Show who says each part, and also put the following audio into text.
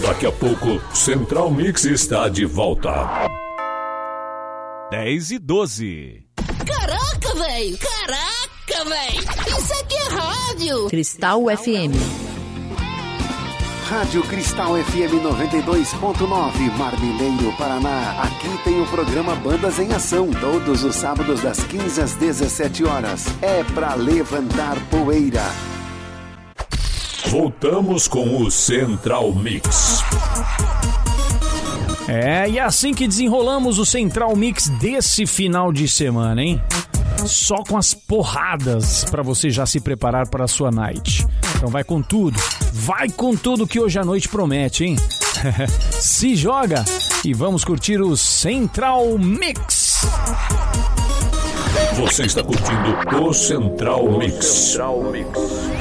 Speaker 1: Daqui a pouco, Central Mix está de volta.
Speaker 2: 10:12.
Speaker 3: Caraca, velho! Caraca, velho! Isso aqui é rádio!
Speaker 4: Cristal FM.
Speaker 5: Rádio Cristal FM 92.9, Marmileiro, Paraná. Aqui tem o programa Bandas em Ação, todos os sábados das 15 às 17 horas. É pra levantar poeira.
Speaker 1: Voltamos com o Central Mix.
Speaker 6: E assim que desenrolamos o Central Mix desse final de semana, hein? Só com as porradas pra você já se preparar para a sua night. Então vai com tudo que hoje à noite promete, hein? Se joga e vamos curtir o Central Mix.
Speaker 1: Você está curtindo o Central Mix.